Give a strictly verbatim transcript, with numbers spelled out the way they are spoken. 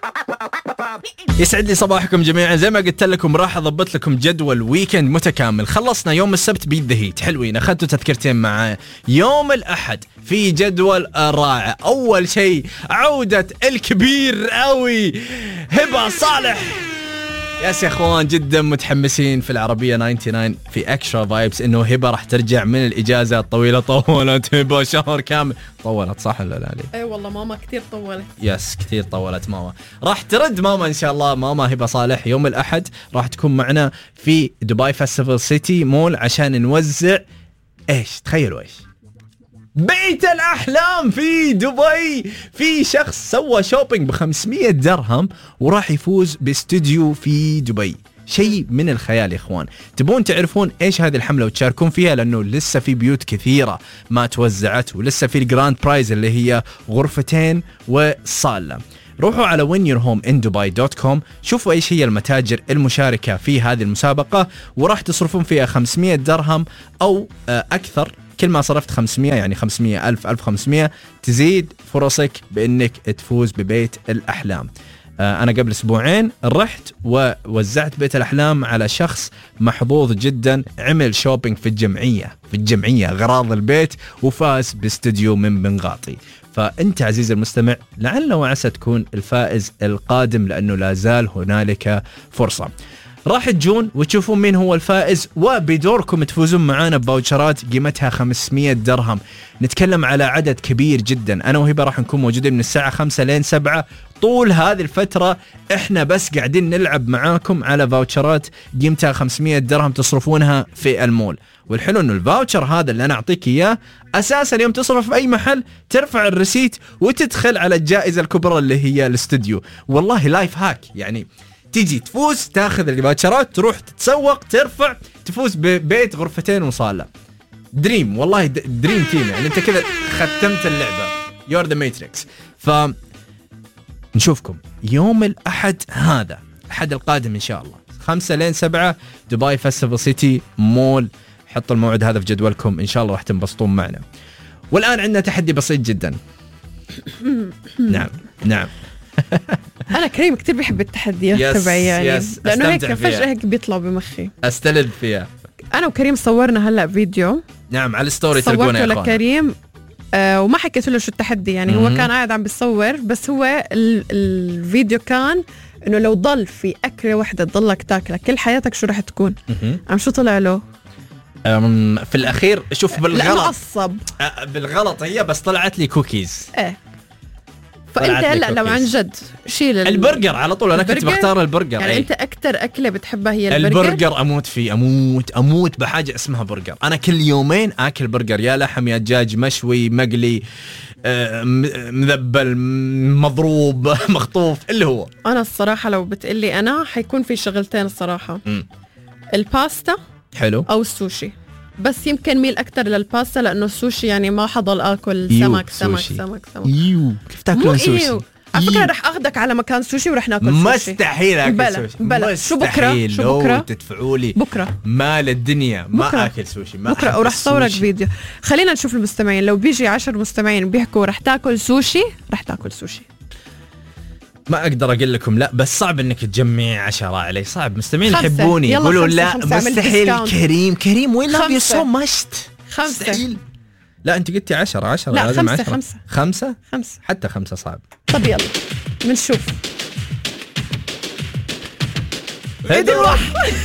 يسعد لي صباحكم جميعا. زي ما قلت لكم راح اضبط لكم جدول ويكند متكامل. خلصنا يوم السبت بيدهيت حلوين، اخذتوا تذكرتين معايا. يوم الاحد في جدول رائع. اول شيء عودة الكبير قوي هبة صالح. يا اخوان جدا متحمسين في العربية تسعة وتسعين في اكسترا فايبس انه هبة راح ترجع من الاجازة الطويلة. طولت هبة شهر كامل. طولت صح ولا لا؟ اي والله ماما كتير طولت. يس كتير طولت ماما. راح ترد ماما ان شاء الله. ماما هبة صالح يوم الاحد راح تكون معنا في دبي فيستيفال سيتي مول عشان نوزع ايش؟ تخيلوا ايش؟ بيت الأحلام في دبي. في شخص سوى شوبينج بخمسمية درهم وراح يفوز باستوديو في دبي. شيء من الخيال يا إخوان. تبون تعرفون إيش هذه الحملة وتشاركون فيها، لأنه لسه في بيوت كثيرة ما توزعت، ولسه في الجراند برايز اللي هي غرفتين وصالة. روحوا على وين يور هوم إن دبي دوت كوم، شوفوا ايش هي المتاجر المشاركة في هذه المسابقة، وراح تصرفون فيها خمسمية درهم أو أكثر. كل ما صرفت خمسمية يعني خمسمية ألف ألف وخمسمية تزيد فرصك بأنك تفوز ببيت الأحلام. أنا قبل أسبوعين رحت ووزعت بيت الأحلام على شخص محظوظ جدا، عمل شوبينج في الجمعية في الجمعية أغراض البيت وفاز باستديو من بنغاطي. فأنت عزيز المستمع لعل وعسى تكون الفائز القادم، لأنه لا زال هنالك فرصة. راح تجون وتشوفون مين هو الفائز، وبدوركم تفوزون معانا بفاوتشرات قيمتها خمسمية درهم. نتكلم على عدد كبير جدا. أنا وهبة راح نكون موجودين من الساعة خمسة لين سبعة. طول هذه الفترة إحنا بس قاعدين نلعب معاكم على فاوتشرات قيمتها خمسمية درهم تصرفونها في المول. والحلو إنه الفاوتشر هذا اللي أنا أعطيك إياه أساسا يوم تصرف في أي محل ترفع الرسيت وتدخل على الجائزة الكبرى اللي هي الاستوديو. والله لايف هاك يعني. تيجي تفوز تاخذ الفاوتشرات تروح تتسوق ترفع تفوز ببيت غرفتين وصالة. دريم والله دريم تيم. يعني انت كذا ختمت اللعبة. يور ذا ماتريكس. فنشوفكم يوم الأحد هذا الأحد القادم إن شاء الله خمسة لين سبعة دبي فيستيفال سيتي مول. حطوا الموعد هذا في جدولكم إن شاء الله راح تنبسطون معنا. والآن عندنا تحدي بسيط جدا. نعم نعم أنا كريم كتير بحب التحديات تبعي يعني يس لأنه هيك فجأة هيك بيطلع بمخي أستلذ فيها. أنا وكريم صورنا هلا فيديو. نعم على الستوري تلقونه يا صورته لكريم آه وما حكيت له شو التحدي يعني. هو كان قاعد عم بيصور بس هو ال- الفيديو كان إنه لو ضل في أكلة واحدة تضلك تاكلها كل حياتك شو رح تكون. عم شو طلع له في الأخير؟ شوف بالغلط عصب بالغلط هي بس طلعت لي كوكيز. ايه فانت هلا لو عن جد شيل البرجر على طول. انا كنت بختار البرجر يعني. أي. انت اكتر اكله بتحبها هي البرجر. البرجر اموت فيه. اموت اموت بحاجه اسمها برجر. انا كل يومين اكل برجر، يا لحم يا دجاج مشوي مقلي آه مذبل مضروب مخطوف اللي هو. انا الصراحه لو بتقلي انا حيكون في شغلتين الصراحه. م. الباستا حلو او السوشي، بس يمكن ميل أكتر للباستا لأنه السوشي يعني ما حضل آكل سمك سمك سوشي. سمك سمك يو كيف تاكلون سوشي؟ إيو. على فكرة رح أخذك على مكان سوشي ورح ناكل سوشي. مستحيل أكل بلا. سوشي بلا. شو بكرة؟ شو بكرة؟ تدفعوا لي بكرة مال الدنيا ما بكرة. أكل سوشي. ما بكرة ورح صورك فيديو. خلينا نشوف المستمعين. لو بيجي عشر مستمعين بيحكوا رح تاكل سوشي رح تاكل سوشي. ما أقدر أقول لكم لا، بس صعب إنك تجمعي عشرة علي. صعب. مستمعين يحبوني يقولوا لا مستحيل. كريم كريم وين لاف يو سو مشت خمسة. لا أنت قلتي عشرة عشرة لا لازم خمسة عشرة. خمسة خمسة خمسة حتى خمسة صعب. طب يلا بنشوف. هدي